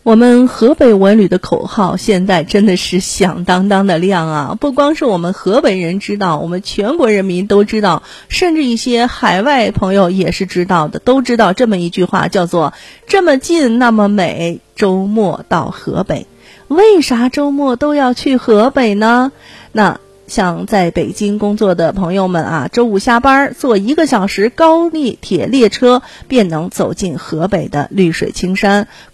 我们河北文旅的口号现在真的是响当当的亮啊！不光是我们河北人知道，我们全国人民都知道，甚至一些海外朋友也是知道的，都知道这么一句话，叫做这么近那么美，周末到河北。为啥周末都要去河北呢？那像在北京工作的朋友们啊，周五下班坐1个小时高铁列车便能走进河北的绿水青山，